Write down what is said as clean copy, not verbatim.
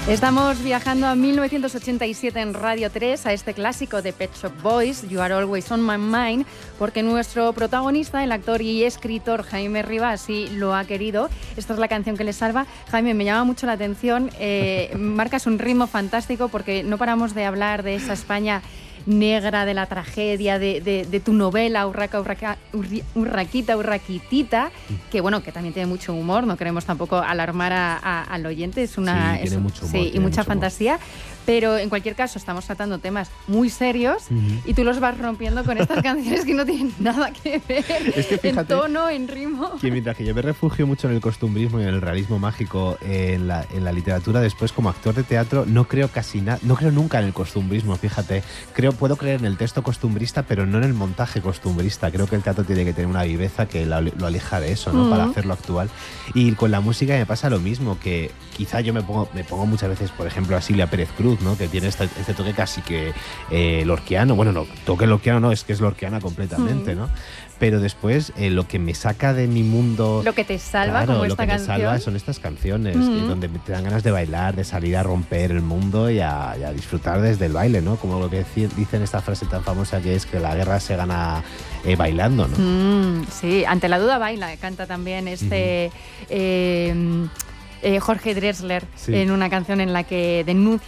Estamos viajando a 1987 en Radio 3, a este clásico de Pet Shop Boys, You Are Always On My Mind, porque nuestro protagonista, el actor y escritor Jaime Rivas, así lo ha querido. Esta es la canción que le salva. Jaime, me llama mucho la atención, marcas un ritmo fantástico porque no paramos de hablar de esa España negra, de la tragedia, de tu novela Urraquitita, que bueno, que también tiene mucho humor, no queremos tampoco alarmar al oyente, tiene mucho humor, y mucha fantasía, pero en cualquier caso estamos tratando temas muy serios y tú los vas rompiendo con estas canciones que no tienen nada que ver es que fíjate, en tono, en ritmo. Que mientras que yo me refugio mucho en el costumbrismo y en el realismo mágico en la literatura, después como actor de teatro no creo nunca en el costumbrismo, fíjate. Puedo creer en el texto costumbrista, pero no en el montaje costumbrista. Creo que el teatro tiene que tener una viveza que lo aleja de eso, ¿no? Para hacerlo actual. Y con la música me pasa lo mismo, que quizá yo me pongo muchas veces, por ejemplo, a Silvia Pérez Cruz, ¿no? Que tiene este toque casi que lorquiano. Bueno, no, toque lorquiano no, es que es lorquiana completamente, ¿no? Pero después lo que me saca de mi mundo... Lo que te salva, como esta canción. Lo que me salva son estas canciones, donde te dan ganas de bailar, de salir a romper el mundo y a disfrutar desde el baile, ¿no? Como lo que dicen esta frase tan famosa que es que la guerra se gana bailando, ¿no? Sí, ante la duda baila, canta también Jorge Drexler en una canción en la que denuncia